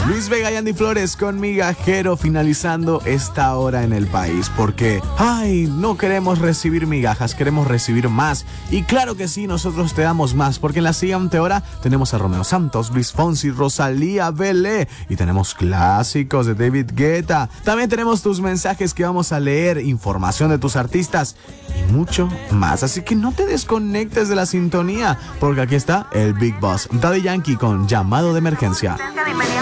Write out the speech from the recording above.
Luis Vega y Andy Flores con Migajero, finalizando esta hora en el país, porque no queremos recibir migajas, queremos recibir más. Y claro que sí, nosotros te damos más, porque en la siguiente hora tenemos a Romeo Santos, Luis Fonsi, Rosalía, Belé, y tenemos clásicos de David Guetta. También tenemos tus mensajes que vamos a leer, información de tus artistas y mucho más. Así que no te desconectes de la sintonía, porque aquí está el Big Boss, Daddy Yankee, con Llamado de Emergencia.